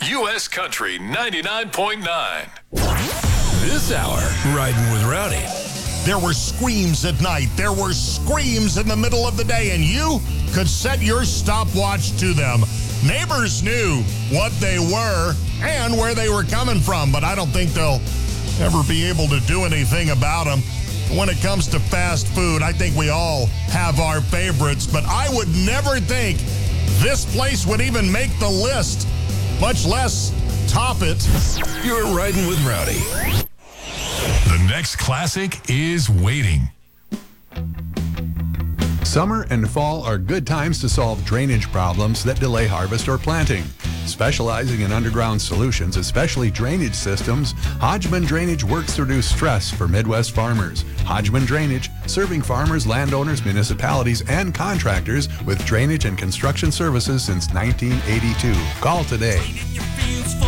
U.S. Country 99.9. This hour, Riding with Rowdy. There were screams at night. There were screams in the middle of the day, and you could set your stopwatch to them. Neighbors knew what they were and where they were coming from, but I don't think they'll ever be able to do anything about them. When it comes to fast food, I think we all have our favorites, but I would never think this place would even make the list, much less top it. You're Riding with Rowdy. The next classic is waiting. Summer and fall are good times to solve drainage problems that delay harvest or planting. Specializing in underground solutions, especially drainage systems, Hodgman Drainage works to reduce stress for Midwest farmers. Hodgman Drainage, serving farmers, landowners, municipalities, and contractors with drainage and construction services since 1982. Call today.